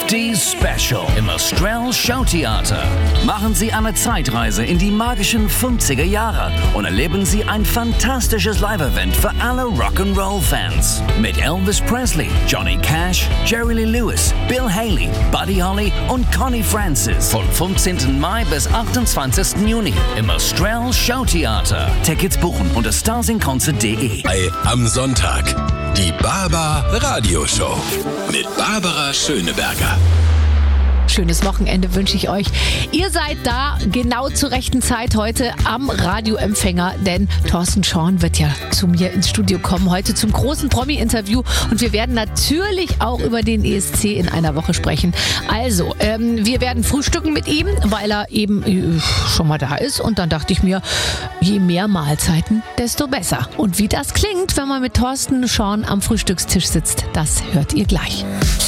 50s Special im Australian Showtheater. Machen Sie eine Zeitreise in die magischen 50er Jahre und erleben Sie ein fantastisches Live-Event für alle Rock'n'Roll-Fans. Mit Elvis Presley, Johnny Cash, Jerry Lee Lewis, Bill Haley, Buddy Holly und Connie Francis. Vom 15. Mai bis 28. Juni im Australian Showtheater. Tickets buchen unter starsinconcert.de. Am Sonntag die Barbar Radioshow mit Barbara Schöneberger. Schönes Wochenende wünsche ich euch. Ihr seid da genau zur rechten Zeit heute am Radioempfänger, denn Thorsten Schorn wird ja zu mir ins Studio kommen, heute zum großen Promi-Interview und wir werden natürlich auch über den ESC in einer Woche sprechen. Also, wir werden frühstücken mit ihm, weil er eben schon mal da ist und dann dachte ich mir, je mehr Mahlzeiten, desto besser. Und wie das klingt, wenn man mit Thorsten Schorn am Frühstückstisch sitzt, das hört ihr gleich.